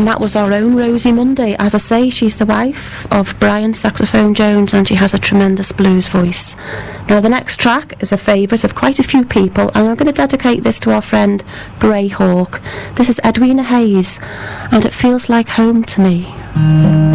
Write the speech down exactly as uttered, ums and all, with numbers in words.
And that was our own Rosie Mundy. As I say, she's the wife of Brian Saxophone Jones, and she has a tremendous blues voice. Now, the next track is a favourite of quite a few people, and I'm going to dedicate this to our friend Grey Hawk. This is Edwina Hayes, and It Feels Like Home to Me.